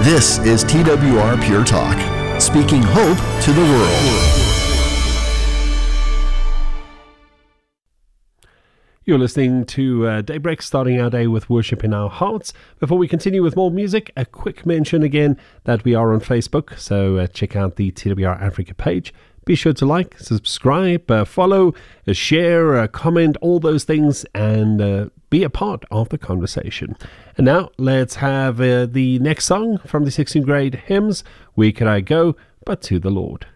This is TWR Pure Talk, speaking hope to the world. You're listening to Daybreak, starting our day with worship in our hearts. Before we continue with more music, a quick mention again that we are on Facebook, so check out the TWR Africa page. Be sure to like, subscribe, follow, share, comment, all those things, and be a part of the conversation. And now let's have the next song from the 16th grade hymns, Where Could I Go But to the Lord?